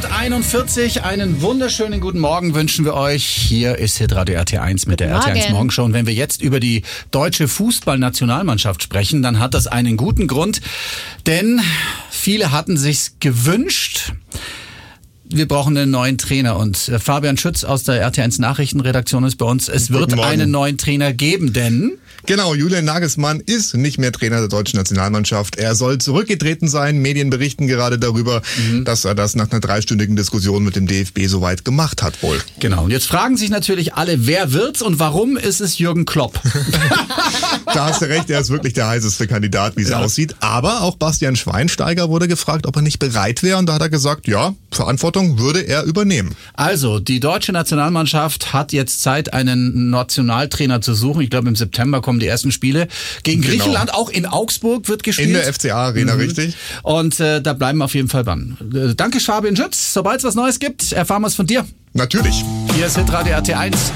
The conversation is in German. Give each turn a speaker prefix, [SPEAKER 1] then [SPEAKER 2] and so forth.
[SPEAKER 1] 7:41 Uhr, einen wunderschönen guten Morgen wünschen wir euch. Hier ist Hitradio RT1 mit der RT1 Morgenshow. Und wenn wir jetzt über die deutsche Fußballnationalmannschaft sprechen, dann hat das einen guten Grund, denn viele hatten sich's gewünscht. Wir brauchen einen neuen Trainer und Fabian Schütz aus der RT1 Nachrichtenredaktion ist bei uns. Es wird einen neuen Trainer geben, denn...
[SPEAKER 2] Genau, Julian Nagelsmann ist nicht mehr Trainer der deutschen Nationalmannschaft. Er soll zurückgetreten sein. Medien berichten gerade darüber, dass er das nach einer 3-stündigen Diskussion mit dem DFB soweit gemacht hat wohl.
[SPEAKER 1] Genau, und jetzt fragen sich natürlich alle, wer wird's und warum ist es Jürgen Klopp?
[SPEAKER 2] Da hast du recht, er ist wirklich der heißeste Kandidat, wie es aussieht. Aber auch Bastian Schweinsteiger wurde gefragt, ob er nicht bereit wäre. Und da hat er gesagt, ja, Verantwortung würde er übernehmen.
[SPEAKER 1] Also, die deutsche Nationalmannschaft hat jetzt Zeit, einen Nationaltrainer zu suchen. Ich glaube, im September kommen die ersten Spiele. Gegen Griechenland, auch in Augsburg wird gespielt.
[SPEAKER 2] In der FCA-Arena, richtig.
[SPEAKER 1] Und da bleiben wir auf jeden Fall dran. Danke, Fabian Schütz. Sobald es was Neues gibt, erfahren wir es von dir.
[SPEAKER 2] Natürlich.
[SPEAKER 1] Hier ist Hitradio RT1.